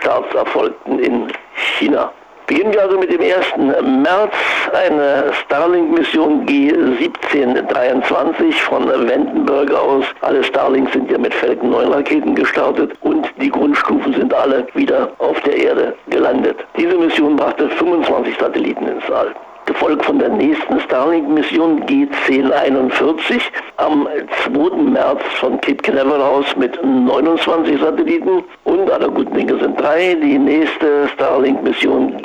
Starts erfolgten in China. Beginnen wir also mit dem 1. März, eine Starlink-Mission G1723 von Vandenberg aus. Alle Starlinks sind ja mit Falcon 9 Raketen gestartet und die Grundstufen sind alle wieder auf der Erde gelandet. Diese Mission brachte 25 Satelliten ins All. Gefolgt von der nächsten Starlink-Mission G1041 am 2. März von Cape Canaveral aus mit 29 Satelliten und aller guten Dinge sind 3. Die nächste Starlink-Mission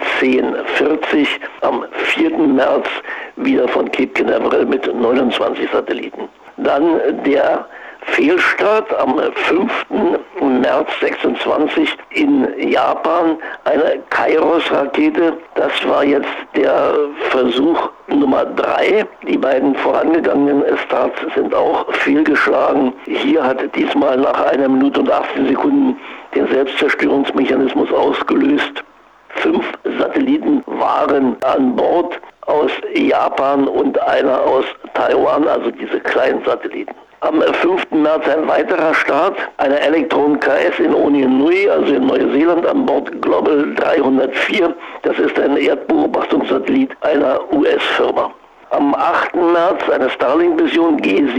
G1040 am 4. März wieder von Cape Canaveral mit 29 Satelliten. Dann der Fehlstart am 5. März 26 in Japan, eine Kairos-Rakete. Das war jetzt der Versuch Nummer 3. Die beiden vorangegangenen Starts sind auch fehlgeschlagen. Hier hat diesmal nach 1 Minute und 18 Sekunden der Selbstzerstörungsmechanismus ausgelöst. 5 Satelliten waren an Bord aus Japan und einer aus Taiwan, also diese kleinen Satelliten. Am 5. März ein weiterer Start, eine Elektron KS in Onion-Nui, also in Neuseeland, an Bord Global 304. Das ist ein Erdbeobachtungssatellit einer US-Firma. Am 8. März eine Starlink-Mission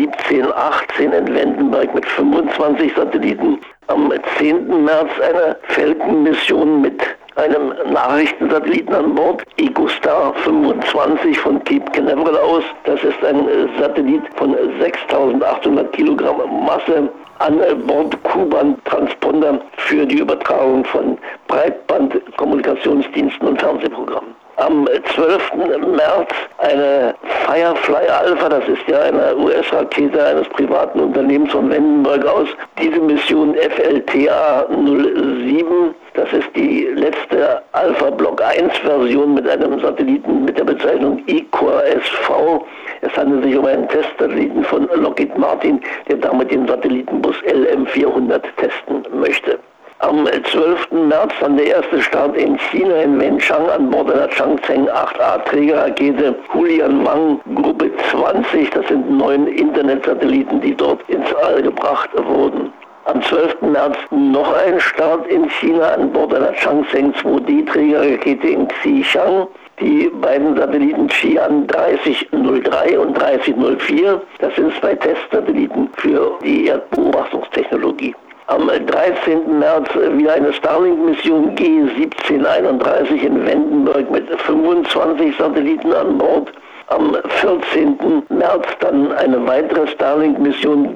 G1718 in Vandenberg mit 25 Satelliten. Am 10. März eine Falcon-Mission mit einem Nachrichtensatelliten an Bord, EcoStar 25 von Cape Canaveral aus. Das ist ein Satellit von 6.800 Kilogramm Masse, an Bord Q-Band-Transponder für die Übertragung von Breitband-Kommunikationsdiensten und Fernsehprogrammen. Am 12. März eine Firefly Alpha, das ist ja eine US-Rakete eines privaten Unternehmens von Vandenberg aus. Diese Mission FLTA 07, das ist die letzte Alpha Block 1 Version mit einem Satelliten mit der Bezeichnung ECOR-SV. Es handelt sich um einen Testsatelliten von Lockheed Martin, der damit den Satellitenbus LM400 testen möchte. Am 12. März dann der erste Start in China in Wenchang an Bord einer Changzheng 8A Trägerrakete Hulianwang Gruppe 20. Das sind 9 Internetsatelliten, die dort ins All gebracht wurden. Am 12. März noch ein Start in China an Bord einer Changzheng 2D Trägerrakete in Xichang. Die beiden Satelliten Xi'an 3003 und 3004. Das sind 2 Testsatelliten für die Erdbeobachtungstechnologie. Am 13. März wieder eine Starlink-Mission G1731 in Vandenberg mit 25 Satelliten an Bord. Am 14. März dann eine weitere Starlink-Mission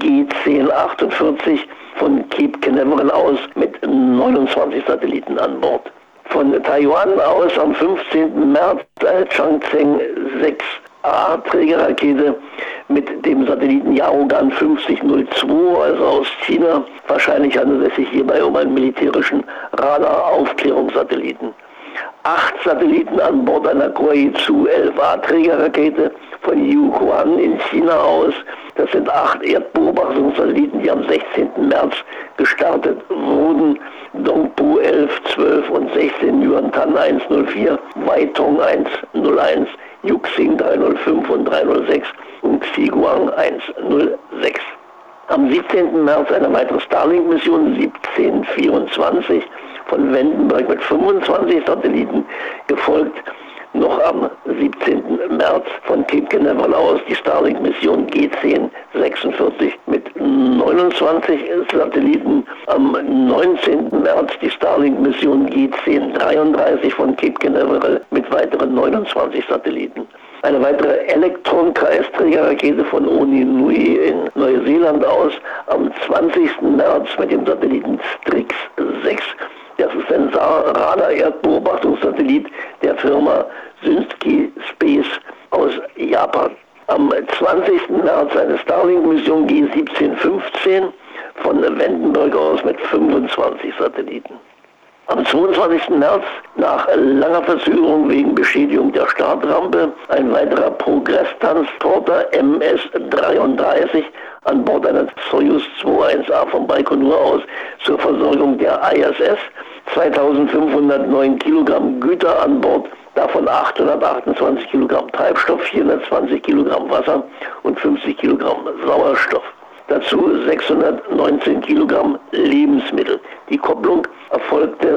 G1048 von Cape Canaveral aus mit 29 Satelliten an Bord. Von Taiwan aus am 15. März eine Changzheng 6A Trägerrakete mit dem Satelliten Yaogan 5002, also aus China. Wahrscheinlich handelt es sich hierbei um einen militärischen Radaraufklärungssatelliten. 8 Satelliten an Bord einer Koizhu 11A Trägerrakete von Yuhuan in China aus. Das sind 8 Erdbeobachtungssatelliten, die am 16. März gestartet wurden. Dongpu 11, 12 und 16, Yuantan 104, Weitong 101, Yuxing 305 und 306 und Xiguang 106. Am 17. März eine weitere Starlink-Mission 1724 von Vandenberg mit 25 Satelliten, gefolgt noch am 17. März von Cape Canaveral aus die Starlink-Mission G1046 mit 29 Satelliten. Am 19. März die Starlink-Mission G1033 von Cape Canaveral mit weiteren 29 Satelliten. Eine weitere Elektron-KS-Trägerrakete von Onion-Nui in Neuseeland aus am 20. März mit dem Satelliten Strix 6. Das ist ein Radar-Erdbeobachtungssatellit der Firma Synsky Space aus Japan. Am 20. März eine Starlink-Mission G1715 von Vandenberg aus mit 25 Satelliten. Am 22. März, nach langer Verzögerung wegen Beschädigung der Startrampe, ein weiterer Progress-Transporter MS-33 an Bord einer Soyuz 21A von Baikonur aus zur Versorgung der ISS. 2509 Kilogramm Güter an Bord, davon 828 Kilogramm Treibstoff, 420 Kilogramm Wasser und 50 Kilogramm Sauerstoff. Dazu 619 Kilogramm Lebensmittel. Die Kopplung erfolgte